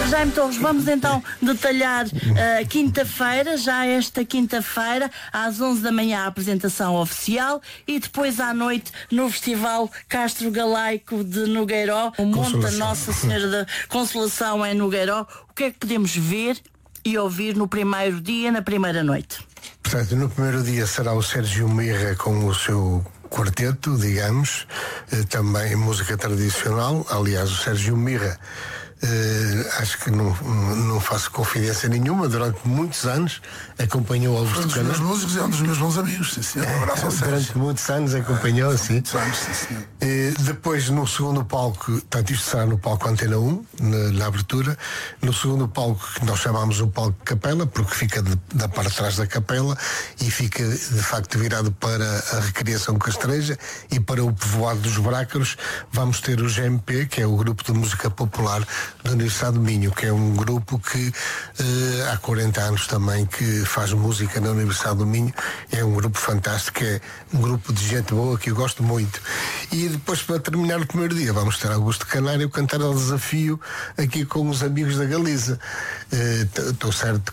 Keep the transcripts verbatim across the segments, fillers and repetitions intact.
Jaime Torres, vamos então detalhar uh, quinta-feira, já esta quinta-feira, às onze da manhã a apresentação oficial e depois à noite no Festival Castro Galaico de Nogueiró, o Monte da Nossa Senhora da Consolação em Nogueiró. O que é que podemos ver e ouvir no primeiro dia, na primeira noite? Portanto, no primeiro dia será o Sérgio Mirra com o seu quarteto, digamos, também música tradicional. Aliás, o Sérgio Mirra, eh, acho que não, não faço confidência nenhuma, durante muitos anos acompanhou Alves do Cana. Um dos meus músicos, é um dos meus bons amigos, sim, senhor. Um abraço ao Sérgio. Durante muitos anos acompanhou, é, sim. Muitos anos, sim, senhor. Eh, depois, no segundo palco, portanto, isto será no palco Antena um, na, na abertura. No segundo palco, que nós chamamos o palco Capela, porque fica de, da parte de trás da capela e fica, de facto, virado para a Recriação Castreja e para o povoado dos Brácaros. Vamos ter o G M P, que é o Grupo de Música Popular da Universidade do Minho, que é um grupo que eh, há quarenta anos também que faz música na Universidade do Minho. É um grupo fantástico, é um grupo de gente boa que eu gosto muito. E depois, para terminar o primeiro dia, vamos ter Augusto Canário cantar ao desafio aqui com os amigos da Galiza. Estou uh, certo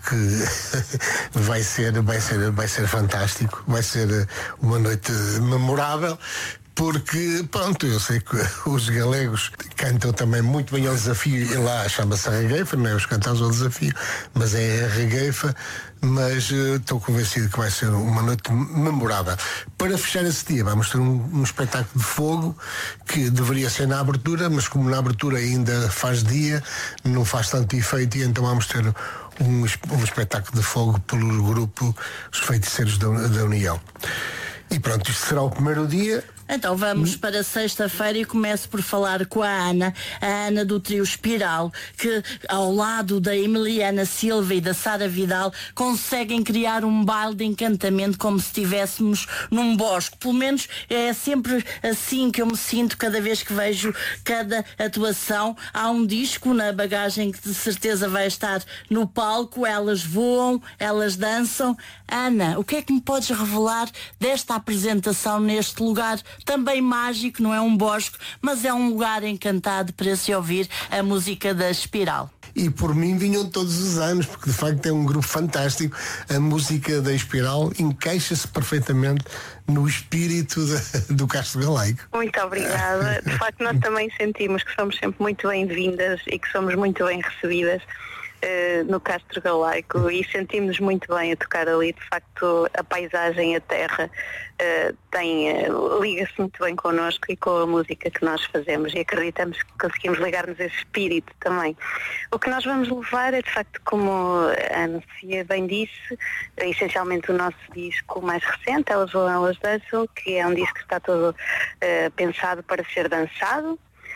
que vai ser, vai ser, vai ser fantástico, vai ser uma noite memorável. Porque, pronto, eu sei que os galegos cantam também muito bem ao desafio, e lá chama-se a regueifa, não é os cantados ao desafio, mas é a regueifa, mas estou uh, convencido que vai ser uma noite memorável. Para fechar esse dia, vamos ter um, um espetáculo de fogo, que deveria ser na abertura, mas como na abertura ainda faz dia, não faz tanto efeito, e então vamos ter um, um espetáculo de fogo pelo grupo Os Feiticeiros da, da União. E pronto, isto será o primeiro dia. Então vamos para sexta-feira e começo por falar com a Ana, a Ana do trio Espiral, que ao lado da Emiliana Silva e da Sara Vidal conseguem criar um baile de encantamento como se estivéssemos num bosque. Pelo menos é sempre assim que eu me sinto cada vez que vejo cada atuação. Há um disco na bagagem que de certeza vai estar no palco, elas voam, elas dançam. Ana, o que é que me podes revelar desta apresentação neste lugar também mágico? Não é um bosque, mas é um lugar encantado para se ouvir a música da Espiral. E por mim vinham todos os anos, porque de facto é um grupo fantástico. A música da Espiral encaixa-se perfeitamente no espírito de, do Castro Galaico. Muito obrigada. De facto, nós também sentimos que somos sempre muito bem-vindas e que somos muito bem recebidas Uh, no Castro Galaico, e sentimos muito bem a tocar ali. De facto, a paisagem, a terra uh, tem, uh, liga-se muito bem connosco e com a música que nós fazemos, e acreditamos que conseguimos ligar-nos a esse espírito também. O que nós vamos levar é, de facto, como a Ana Sofia bem disse, é essencialmente o nosso disco mais recente, Elas Voam, Elas Dançam, que é um disco que está todo uh, pensado para ser dançado.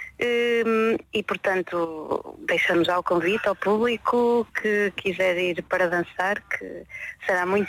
Um, e portanto deixamos ao convite ao público que quiser ir para dançar, que será muito